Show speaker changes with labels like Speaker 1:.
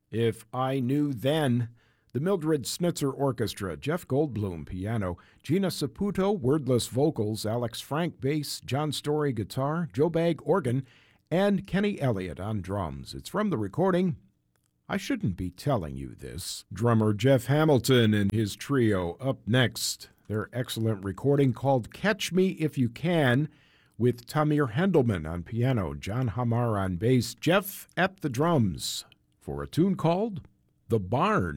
Speaker 1: If I Knew Then. The Mildred Snitzer Orchestra, Jeff Goldblum piano, Gina Saputo wordless vocals, Alex Frank bass, John Story guitar, Joe Bagg organ, and Kenny Elliott on drums. It's from the recording I Shouldn't Be Telling You This. Drummer Jeff Hamilton and his trio up next. Their excellent recording called Catch Me If You Can, with Tamir Hendelman on piano, John Hamar on bass, Jeff at the drums, for a tune called The Barn.